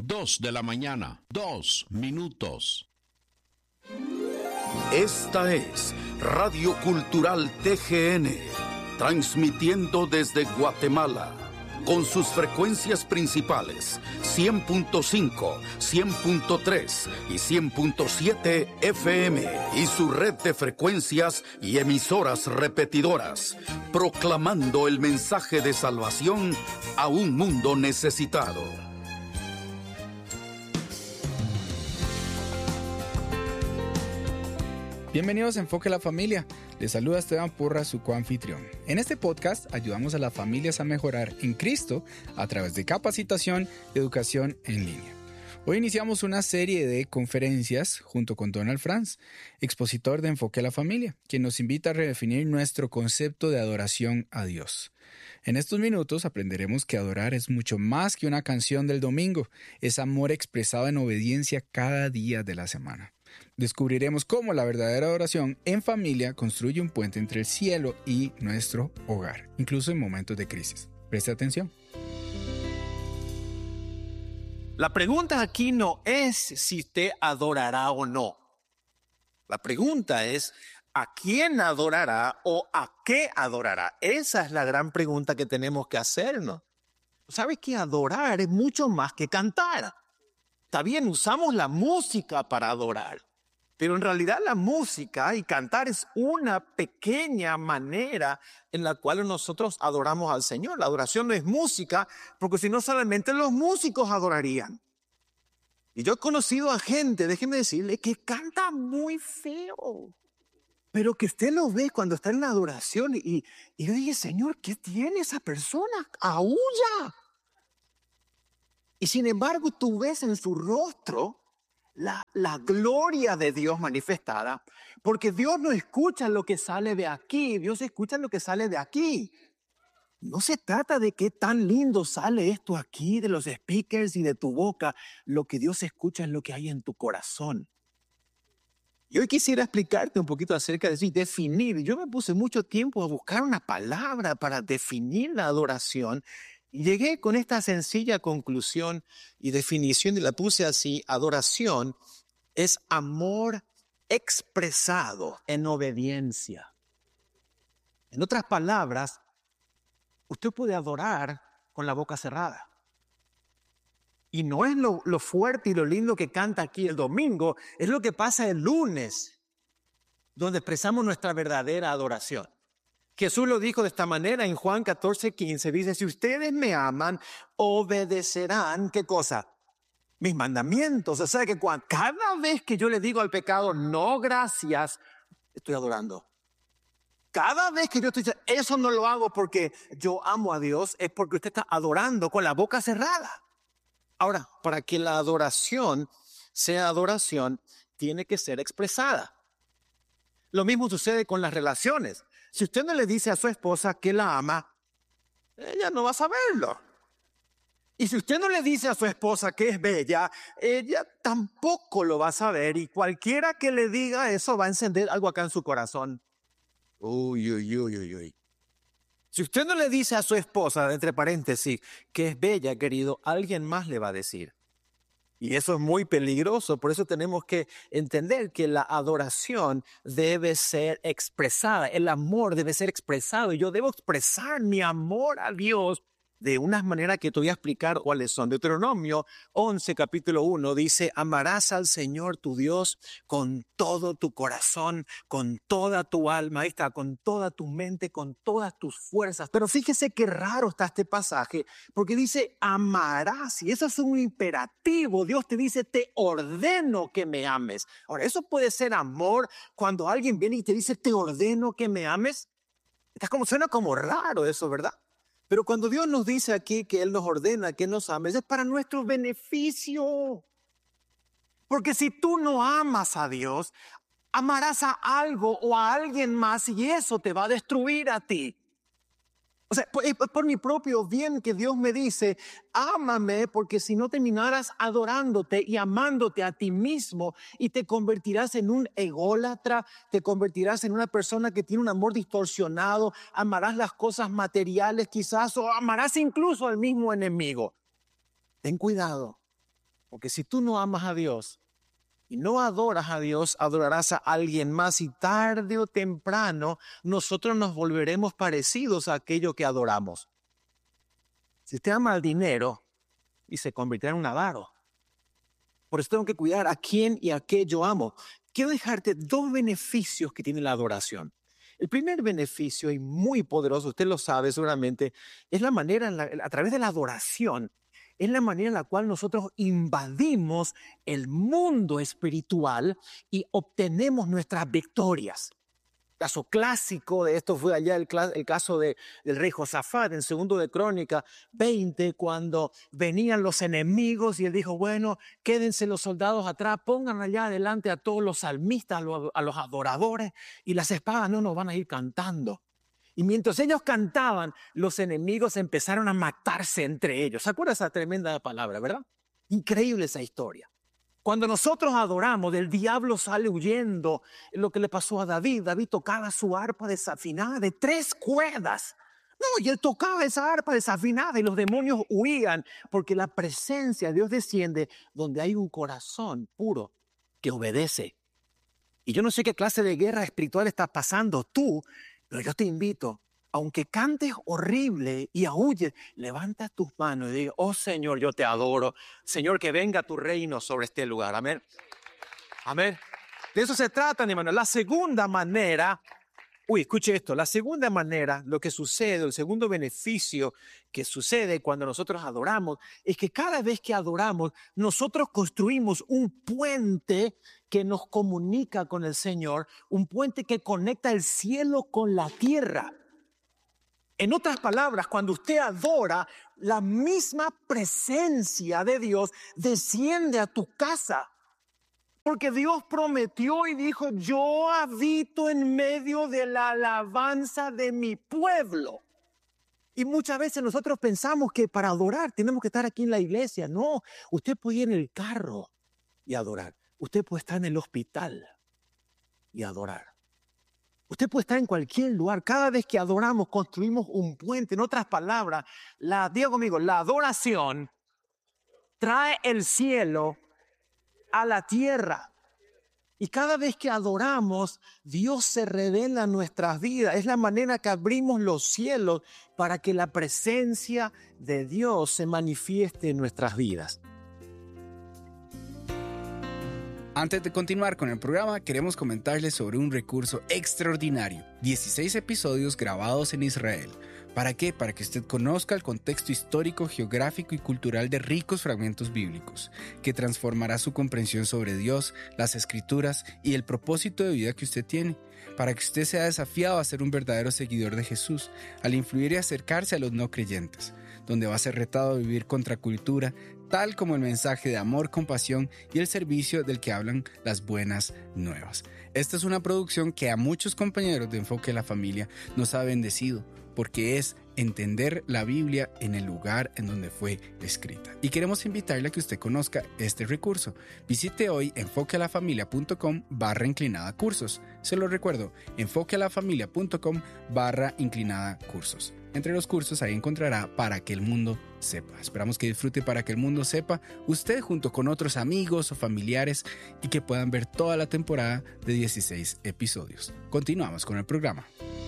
2 de la mañana, 2 minutos. Esta es Radio Cultural TGN, transmitiendo desde Guatemala, con sus frecuencias principales, 100.5, 100.3 y 100.7 FM, y su red de frecuencias y emisoras repetidoras, proclamando el mensaje de salvación a un mundo necesitado. Bienvenidos a Enfoque a la Familia. Les saluda Esteban Porras, su coanfitrión. En este podcast ayudamos a las familias a mejorar en Cristo a través de capacitación y educación en línea. Hoy iniciamos una serie de conferencias junto con Donald Franz, expositor de Enfoque a la Familia, quien nos invita a redefinir nuestro concepto de adoración a Dios. En estos minutos aprenderemos que adorar es mucho más que una canción del domingo, es amor expresado en obediencia cada día de la semana. Descubriremos cómo la verdadera adoración en familia construye un puente entre el cielo y nuestro hogar, incluso en momentos de crisis. Preste atención. La pregunta aquí no es si usted adorará o no. La pregunta es ¿a quién adorará o a qué adorará? Esa es la gran pregunta que tenemos que hacernos. ¿Sabe que adorar es mucho más que cantar? Está bien, usamos la música para adorar, pero en realidad la música y cantar es una pequeña manera en la cual nosotros adoramos al Señor. La adoración no es música, porque si no solamente los músicos adorarían. Y yo he conocido a gente, déjeme decirle, que canta muy feo, pero que usted lo ve cuando está en la adoración y yo dije, Señor, ¿qué tiene esa persona? ¡Aúlla! Y sin embargo, tú ves en su rostro la gloria de Dios manifestada, porque Dios no escucha lo que sale de aquí, Dios escucha lo que sale de aquí. No se trata de qué tan lindo sale esto aquí de los speakers y de tu boca. Lo que Dios escucha es lo que hay en tu corazón. Y hoy quisiera explicarte un poquito acerca de eso y definir. Yo me puse mucho tiempo a buscar una palabra para definir la adoración. Y llegué con esta sencilla conclusión y definición y la puse así: adoración es amor expresado en obediencia. En otras palabras, usted puede adorar con la boca cerrada. Y no es lo fuerte y lo lindo que canta aquí el domingo, es lo que pasa el lunes, donde expresamos nuestra verdadera adoración. Jesús lo dijo de esta manera en Juan 14:15, dice, si ustedes me aman, obedecerán, ¿qué cosa? Mis mandamientos. O sea que cada vez que yo le digo al pecado, no gracias, estoy adorando. Cada vez que yo estoy diciendo, eso no lo hago porque yo amo a Dios, es porque usted está adorando con la boca cerrada. Ahora, para que la adoración sea adoración, tiene que ser expresada. Lo mismo sucede con las relaciones. Si usted no le dice a su esposa que la ama, ella no va a saberlo. Y si usted no le dice a su esposa que es bella, ella tampoco lo va a saber. Y cualquiera que le diga eso va a encender algo acá en su corazón. Uy, uy, uy, uy, uy. Si usted no le dice a su esposa, entre paréntesis, que es bella, querido, alguien más le va a decir. Y eso es muy peligroso, por eso tenemos que entender que la adoración debe ser expresada, el amor debe ser expresado y yo debo expresar mi amor a Dios de una manera que te voy a explicar cuáles son. Deuteronomio 11, capítulo 1, dice, amarás al Señor tu Dios con todo tu corazón, con toda tu alma, ahí está, con toda tu mente, con todas tus fuerzas. Pero fíjese qué raro está este pasaje, porque dice amarás, y eso es un imperativo. Dios te dice, te ordeno que me ames. Ahora, eso puede ser amor cuando alguien viene y te dice, te ordeno que me ames. Suena como raro eso, ¿verdad? Pero cuando Dios nos dice aquí que Él nos ordena que nos ames, es para nuestro beneficio. Porque si tú no amas a Dios, amarás a algo o a alguien más y eso te va a destruir a ti. O sea, es por mi propio bien que Dios me dice, ámame, porque si no terminarás adorándote y amándote a ti mismo y te convertirás en un ególatra, te convertirás en una persona que tiene un amor distorsionado, amarás las cosas materiales quizás o amarás incluso al mismo enemigo. Ten cuidado, Porque si tú no amas a Dios y no adoras a Dios, adorarás a alguien más y tarde o temprano nosotros nos volveremos parecidos a aquello que adoramos. Si usted ama el dinero y se convertirá en un avaro. Por eso tengo que cuidar a quién y a qué yo amo. Quiero dejarte 2 beneficios que tiene la adoración. El primer beneficio, y muy poderoso, usted lo sabe seguramente, es la manera, a través de la adoración, es la manera en la cual nosotros invadimos el mundo espiritual y obtenemos nuestras victorias. Caso clásico de esto fue allá el caso del rey Josafat en 2 de Crónica 20, cuando venían los enemigos y él dijo, bueno, quédense los soldados atrás, pongan allá adelante a todos los salmistas, a los adoradores, y las espadas no nos van a ir cantando. Y mientras ellos cantaban, los enemigos empezaron a matarse entre ellos. ¿Se acuerda esa tremenda palabra, verdad? Increíble esa historia. Cuando nosotros adoramos, el diablo sale huyendo. Lo que le pasó a David. David tocaba su arpa desafinada de 3 cuerdas. No, y él tocaba esa arpa desafinada y los demonios huían porque la presencia de Dios desciende donde hay un corazón puro que obedece. Y yo no sé qué clase de guerra espiritual estás pasando tú, pero yo te invito, aunque cantes horrible y aúlles, levanta tus manos y diga, oh Señor, yo te adoro. Señor, que venga tu reino sobre este lugar. Amén. Amén. De eso se trata, mi hermano. La segunda manera, escuche esto. La segunda manera, lo que sucede, el segundo beneficio que sucede cuando nosotros adoramos, es que cada vez que adoramos, nosotros construimos un puente que nos comunica con el Señor, un puente que conecta el cielo con la tierra. En otras palabras, cuando usted adora, la misma presencia de Dios desciende a tu casa. Porque Dios prometió y dijo, yo habito en medio de la alabanza de mi pueblo. Y muchas veces nosotros pensamos que para adorar tenemos que estar aquí en la iglesia. No, usted puede ir en el carro y adorar. Usted puede estar en el hospital y adorar. Usted puede estar en cualquier lugar. Cada vez que adoramos, construimos un puente. En otras palabras, diga conmigo, la adoración trae el cielo a la tierra. Y cada vez que adoramos, Dios se revela en nuestras vidas. Es la manera que abrimos los cielos para que la presencia de Dios se manifieste en nuestras vidas. Antes de continuar con el programa, queremos comentarles sobre un recurso extraordinario. 16 episodios grabados en Israel. ¿Para qué? Para que usted conozca el contexto histórico, geográfico y cultural de ricos fragmentos bíblicos, que transformará su comprensión sobre Dios, las Escrituras y el propósito de vida que usted tiene, para que usted sea desafiado a ser un verdadero seguidor de Jesús, al influir y acercarse a los no creyentes, donde va a ser retado a vivir contracultura, tal como el mensaje de amor, compasión y el servicio del que hablan las buenas nuevas. Esta es una producción que a muchos compañeros de Enfoque a la Familia nos ha bendecido, porque es entender la Biblia en el lugar en donde fue escrita. Y queremos invitarle a que usted conozca este recurso. Visite hoy enfoquealafamilia.com/cursos. Se lo recuerdo, enfoquealafamilia.com/cursos. Entre los cursos ahí encontrará Para que el mundo sepa. Esperamos que disfrute Para que el mundo sepa usted junto con otros amigos o familiares y que puedan ver toda la temporada de 16 episodios. Continuamos con el programa.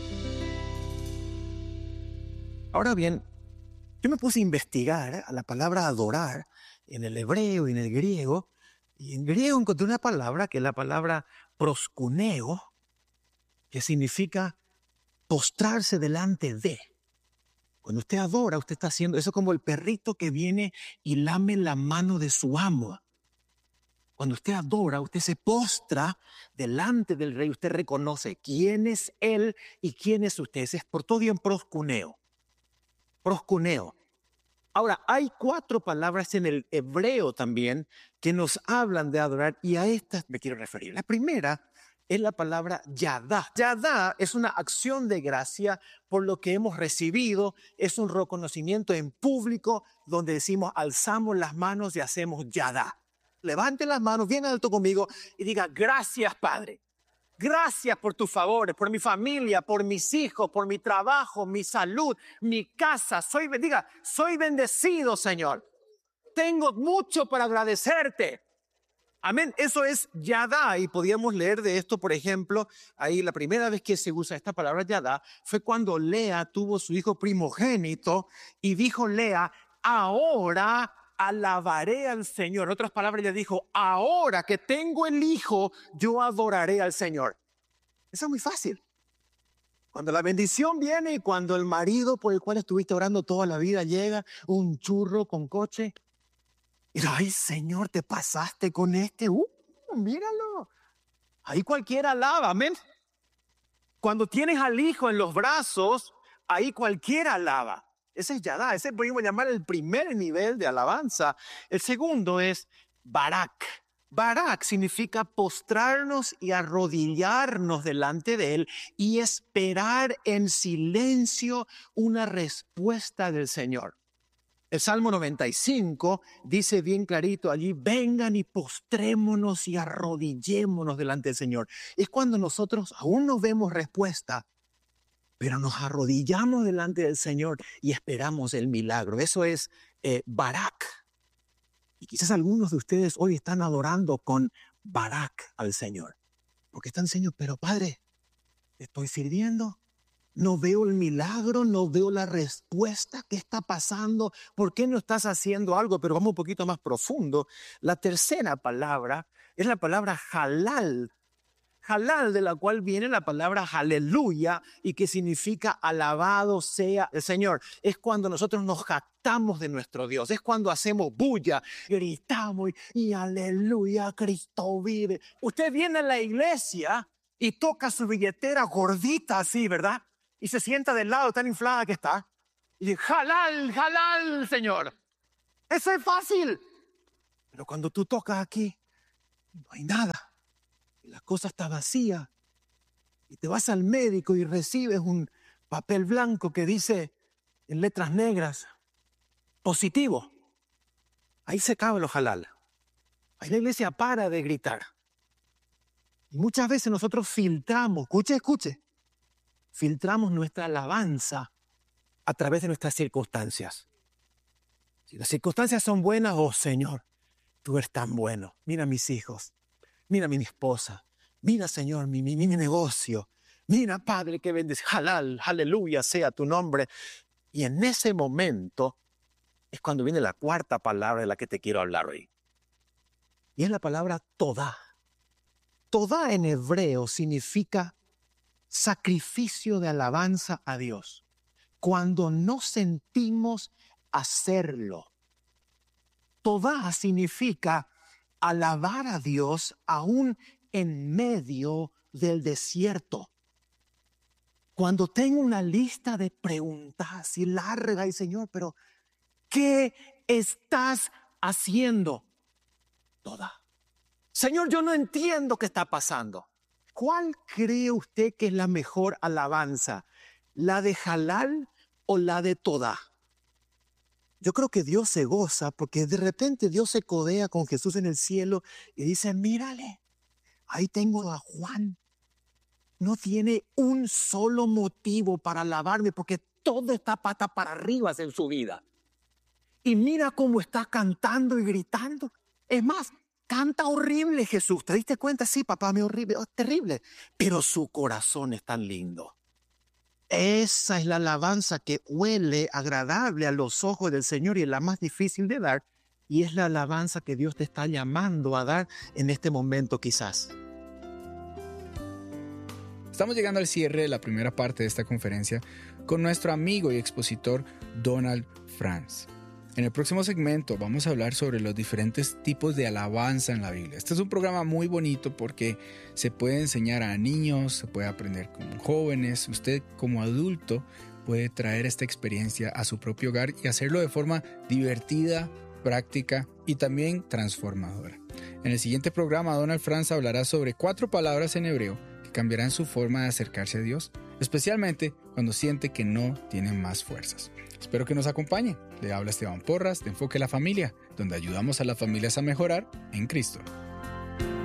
Ahora bien, yo me puse a investigar a la palabra adorar en el hebreo y en el griego. Y en griego encontré una palabra que es la palabra proskuneo, que significa postrarse delante de. Cuando usted adora, usted está haciendo eso como el perrito que viene y lame la mano de su amo. Cuando usted adora, usted se postra delante del rey. Usted reconoce quién es él y quién es usted. Es por todo en proskuneo. Proskuneo. Ahora, hay 4 palabras en el hebreo también que nos hablan de adorar y a estas me quiero referir. La primera es la palabra yadá. Yadá es una acción de gracia por lo que hemos recibido. Es un reconocimiento en público donde decimos, alzamos las manos y hacemos yadá. Levante las manos bien alto conmigo y diga, gracias, Padre. Gracias por tus favores, por mi familia, por mis hijos, por mi trabajo, mi salud, mi casa. Soy bendecido, Señor. tengo mucho para agradecerte. Amén. Eso es yadá. Y podíamos leer de esto, por ejemplo, ahí la primera vez que se usa esta palabra yadá fue cuando Lea tuvo su hijo primogénito y dijo Lea, ahora alabaré al Señor. En otras palabras, ella dijo, ahora que tengo el hijo, yo adoraré al Señor. Eso es muy fácil. Cuando la bendición viene y cuando el marido por el cual estuviste orando toda la vida llega, un churro con coche. Y ay, Señor, te pasaste con este. Míralo. Ahí cualquiera alaba, amén. Cuando tienes al hijo en los brazos, ahí cualquiera alaba. Ese es yadá, ese podemos llamar el primer nivel de alabanza. El segundo es barak. Barak significa postrarnos y arrodillarnos delante de Él y esperar en silencio una respuesta del Señor. El Salmo 95 dice bien clarito allí, vengan y postrémonos y arrodillémonos delante del Señor. Es cuando nosotros aún no vemos respuesta, pero nos arrodillamos delante del Señor y esperamos el milagro. Eso es barak. Y quizás algunos de ustedes hoy están adorando con barak al Señor. Porque están diciendo, pero Padre, te estoy sirviendo. No veo el milagro, no veo la respuesta. ¿Qué está pasando? ¿Por qué no estás haciendo algo? Pero vamos un poquito más profundo. La tercera palabra es la palabra halal. Halal, de la cual viene la palabra aleluya y que significa alabado sea el Señor. Es cuando nosotros nos jactamos de nuestro Dios. Es cuando hacemos bulla, gritamos y aleluya, Cristo vive. Usted viene a la iglesia y toca su billetera gordita así, ¿verdad? Y se sienta del lado tan inflada que está. Y dice, halal, halal, Señor. Eso es fácil. Pero cuando tú tocas aquí, no hay nada. Y la cosa está vacía. Y te vas al médico y recibes un papel blanco que dice en letras negras, positivo. Ahí se acaba lo halal. Ahí la iglesia para de gritar. Y muchas veces nosotros filtramos, escuche. Filtramos nuestra alabanza a través de nuestras circunstancias. Si las circunstancias son buenas, oh Señor, tú eres tan bueno. Mira mis hijos, mira mi esposa, mira Señor mi negocio. Mira Padre que bendice, halal, aleluya sea tu nombre. Y en ese momento es cuando viene la cuarta palabra de la que te quiero hablar hoy. Y es la palabra todá. Todá en hebreo significa sacrificio de alabanza a Dios. Cuando no sentimos hacerlo. Todá significa alabar a Dios aún en medio del desierto. Cuando tengo una lista de preguntas así larga y Señor, pero ¿qué estás haciendo? Todá. Señor, yo no entiendo qué está pasando. ¿Cuál cree usted que es la mejor alabanza? ¿La de halal o la de todá? Yo creo que Dios se goza porque de repente Dios se codea con Jesús en el cielo y dice, mírale, ahí tengo a Juan. No tiene un solo motivo para alabarme porque todo está pata para arriba en su vida. Y mira cómo está cantando y gritando. Es más, canta horrible Jesús. ¿Te diste cuenta? Sí, papá, me horrible, terrible. Pero su corazón es tan lindo. Esa es la alabanza que huele agradable a los ojos del Señor y es la más difícil de dar. Y es la alabanza que Dios te está llamando a dar en este momento quizás. Estamos llegando al cierre de la primera parte de esta conferencia con nuestro amigo y expositor Donald Franz. En el próximo segmento vamos a hablar sobre los diferentes tipos de alabanza en la Biblia. Este es un programa muy bonito porque se puede enseñar a niños, se puede aprender con jóvenes. Usted como adulto puede traer esta experiencia a su propio hogar y hacerlo de forma divertida, práctica y también transformadora. En el siguiente programa, Donald Franz hablará sobre 4 palabras en hebreo que cambiarán su forma de acercarse a Dios, especialmente cuando siente que no tiene más fuerzas. Espero que nos acompañen. Le habla Esteban Porras de Enfoque a la Familia, donde ayudamos a las familias a mejorar en Cristo.